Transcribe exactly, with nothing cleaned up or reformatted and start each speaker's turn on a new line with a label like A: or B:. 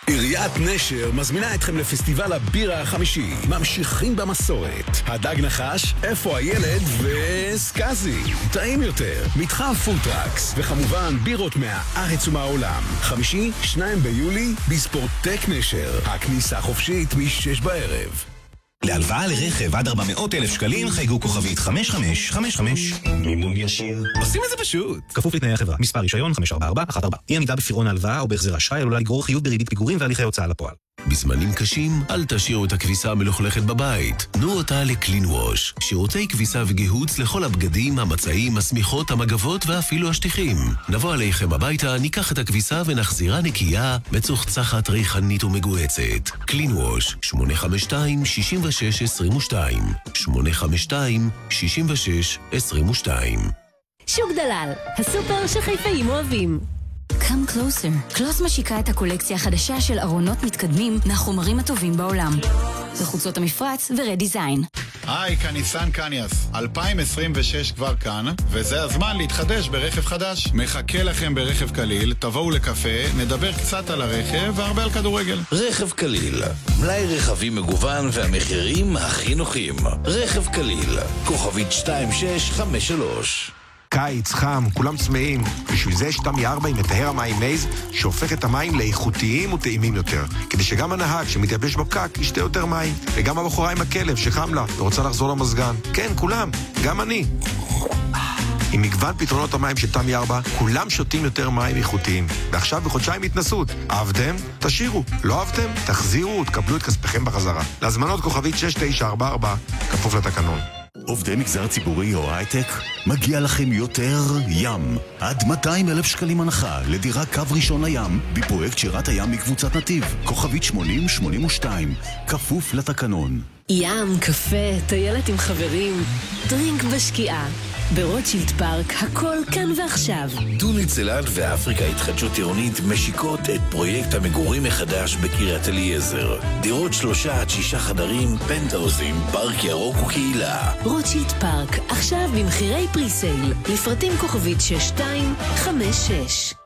A: עיריית נשר מזמינה אתכם לפסטיבל הבירה החמישי. ממשיכים במסורת. הדג נחש, איפה הילד וסקאזי. טעים יותר, מתחם פוטראקס, וכמובן בירות מהארץ ומהעולם. חמישי, שניים ביולי, בספורטק נשר. הכניסה חופשית משש בערב.
B: להלוואה לרכב עד ארבע מאות אלף שקלים חייגו כוכבית חמש חמש חמש חמש. מימון ישיר.
A: עושים את זה פשוט.
B: כפוף לתנאי החברה. מספר רישיון חמש ארבע ארבע אחת ארבע. אי עמידה בפירעון ההלוואה או בהחזר אשראי עלולה לגרור חיוב בריבית פיגורים והליכי הוצאה לפועל.
C: בזמנים קשים, אל תשאירו את הכביסה המלוכלכת בבית. תנו אותה לקלין ווש. שירותי כביסה וגיהוץ לכל הבגדים, המצעים, השמיכות, המגבות ואפילו השטיחים. נבוא עליכם הביתה, ניקח את הכביסה ונחזירה נקייה, מצוחצחת, ריחנית ומגועצת. קלין ווש, שמונה חמש שתיים שש שש עשרים ושתיים. שמונה חמש שתיים שש שש עשרים ושתיים.
D: שוק דלל, הסופר שחיפאים אוהבים. Come closer. קלוס משיקה את הקולקציה החדשה של ארונות מתקדמים מהחומרים הטובים בעולם. בחוצות המפרץ ורדיזיין.
E: היי, כאן ניסן קניאס. אלפיים עשרים ושש כבר כאן, וזה הזמן להתחדש ברכב חדש. מחכה לכם ברכב קליל, תבואו לקפה, נדבר קצת על הרכב והרבה על כדורגל.
F: רכב קליל, מלאי רכבים מגוון והמחירים הכי נוחים. רכב קליל, כוכבית שתיים שש חמש שלוש.
G: קיץ, חם, כולם צמאים. בשביל זה יש תמי ארבע עם מטהר המים מייז, שהופך את המים לאיכותיים וטעימים יותר. כדי שגם הנהג שמתייבש בפקק ישתה יותר מים. וגם הבחורה עם הכלב שחם לה ורוצה לחזור למזגן. כן, כולם, גם אני. עם מגוון פתרונות המים של תמי ארבע, כולם שותים יותר מים איכותיים. ועכשיו בחודשיים התנסות. אהבתם? תשאירו. לא אהבתם? תחזירו ותקבלו את כספכם בחזרה. להזמנות כוכבית שש תשע ארבע ארבע, כפוף לתקנון.
H: עובדי מגזר ציבורי או הייטק, מגיע לכם יותר ים. עד מאתיים אלף שקלים הנחה לדירה קו ראשון לים, בפרויקט שירת הים מקבוצת נתיב, כוכבית שמונים שמונים ושתיים, כפוף לתקנון.
D: ים, קפה, טיילת עם חברים, דרינק בשקיעה. ברוטשילד פארק, הכל כאן ועכשיו.
F: טוניק צלד ואפריקה התחדשות עירונית משיקות את פרויקט המגורים מחדש בקריית אליעזר. דירות שלושה עד שישה חדרים, פנטהאוזים, פארק ירוק וקהילה.
D: רוטשילד פארק, עכשיו במחירי פריסייל. לפרטים כוכבית שש שתיים חמש שש.